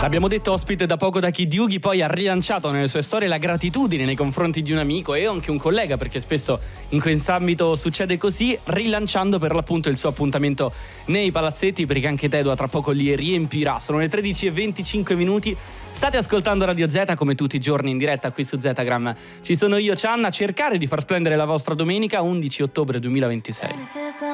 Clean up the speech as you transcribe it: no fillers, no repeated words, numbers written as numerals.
L'abbiamo detto, ospite da poco da Kid Yugi, poi ha rilanciato nelle sue storie la gratitudine nei confronti di un amico e anche un collega, perché spesso in quest'ambito succede così, rilanciando per l'appunto il suo appuntamento nei palazzetti, perché anche Tedua tra poco li riempirà. Sono le 13:25. State ascoltando Radio Z come tutti i giorni in diretta qui su Zgram. Ci sono io, Cianna, a cercare di far splendere la vostra domenica 11 ottobre 2026.